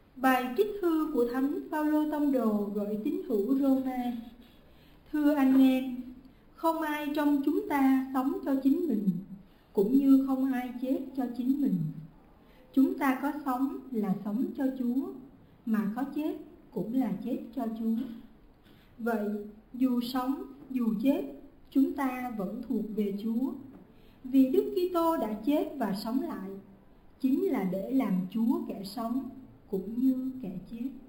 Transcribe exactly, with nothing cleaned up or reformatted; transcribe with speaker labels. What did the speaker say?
Speaker 1: Bài trích thư của Thánh Phaolô Tông Đồ gửi tín hữu Roma. Thưa anh em, không ai trong chúng ta sống cho chính mình, cũng như không ai chết cho chính mình. Chúng ta có sống là sống cho Chúa, mà có chết cũng là chết cho Chúa. Vậy dù sống dù chết, chúng ta vẫn thuộc về Chúa. Vì Đức Kitô đã chết và sống lại, chính là để làm Chúa kẻ sống cũng như kẻ chết.